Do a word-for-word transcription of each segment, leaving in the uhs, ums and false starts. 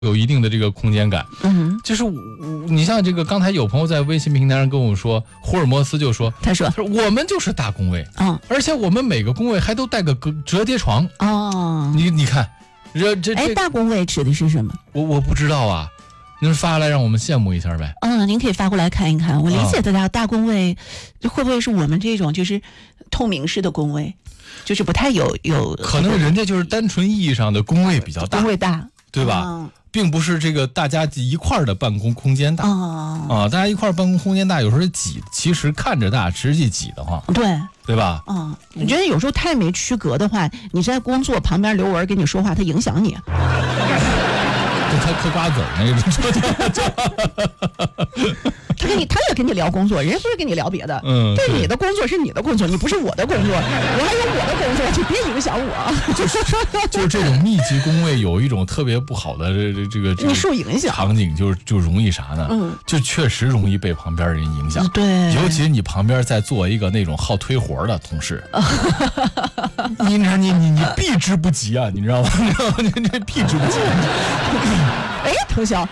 有一定的这个空间感。 嗯， 就是你像这个刚才有朋友在微信平台上跟我说，福尔摩斯就说， 他说我们就是大工位， 嗯， 而且我们每个工位还都带个折叠床。 哦， 你你看，这这哎，大工位指的是什么？ 我我不知道啊，您发来让我们羡慕一下呗。 嗯，您可以发过来看一看。我理解的大大工位，会不会是我们这种就是透明式的工位，就是不太有有？ 可能人家就是单纯意义上的工位比较大， 工位大， 对吧？ 嗯， 并不是这个大家一块儿的办公空间大。 哦， 啊，大家一块儿办公空间大，有时候挤，其实看着大，实际挤得慌， 对对吧？ 嗯，我觉得有时候太没区隔的话，你在工作旁边刘文跟你说话，他影响你。 就他嗑瓜子儿那个，他跟你，他也跟你聊工作，人家不是跟你聊别的。 嗯， 对，你的工作是你的工作，你不是我的工作，我还有我的工作，就别影响我。 就是就是这种密集工位有一种特别不好的这这这个你受影响场景，就是就容易啥呢？ 嗯， 就确实容易被旁边人影响。 对， 尤其你旁边在做一个那种好推活的同事，你你你你你避之不及啊，你知道吗？你知道吗？你这避之不及。 哎，头小。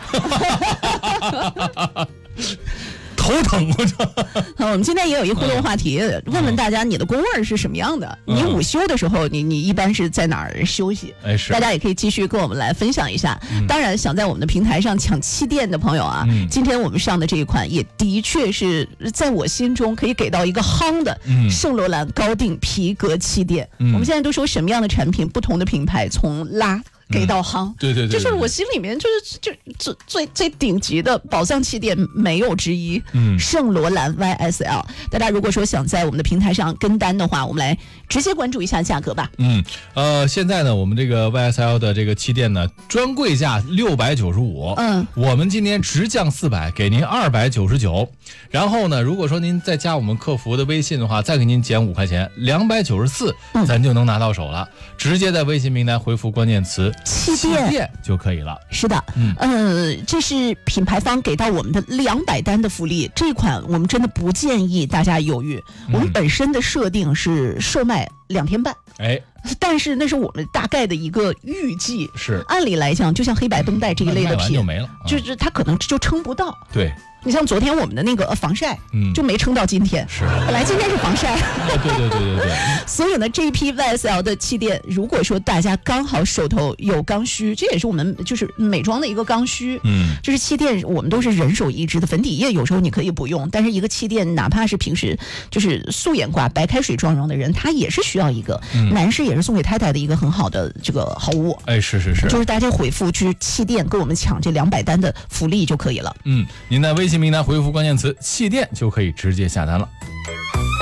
头疼，我操！ 我们今天也有一互动话题，嗯、问问大家你的工位是什么样的？嗯、你午休的时候，你你一般是在哪儿休息？ 哎，是。 大家也可以继续跟我们来分享一下。嗯、当然，想在我们的平台上抢气垫的朋友啊，嗯、今天我们上的这一款也的确是在我心中可以给到一个夯的圣罗兰高定皮革气垫。嗯、我们现在都说什么样的产品，不同的品牌从拉。给到夯、 嗯，对对 对, 对， 就是我心里面就是就最最最顶级的宝藏气垫没有之一，嗯，圣罗兰 Y S L。大家如果说想在我们的平台上跟单的话，我们来直接关注一下价格吧。 嗯，呃，现在呢，我们这个 Y S L 的这个气垫呢，专柜价六百九十五，嗯，我们今天直降四百，给您二百九十九。然后呢，如果说您再加我们客服的微信的话，再给您减五块钱，两百九十四，咱就能拿到手了。直接在微信平台回复关键词。 气垫就可以了。 是的，嗯，呃，这是品牌方给到我们的两百单的福利，这款我们真的不建议大家犹豫。嗯、我们本身的设定是售卖两天半， 哎， 但是那是我们大概的一个预计。 是， 按理来讲，就像黑白绷带这一类的品， 就没了， 嗯、就是它可能就撑不到。 对。 你像昨天我们的那个防晒，嗯，就没撑到今天。 是， 本来今天是防晒。 对对对对对对。 所以呢，这一批 Y S L 的气垫，如果说大家刚好手头有刚需，这也是我们就是美妆的一个刚需。嗯，就是气垫，我们都是人手一支的。粉底液有时候你可以不用，但是一个气垫，哪怕是平时就是素颜挂、白开水妆容的人，他也是需要一个。嗯、男士也是送给太太的一个很好的这个好物。 哎，是是是。 就是大家回复去气垫，跟我们抢这两百单的福利就可以了。 嗯，您在微。微信平台回复关键词气垫就可以直接下单了。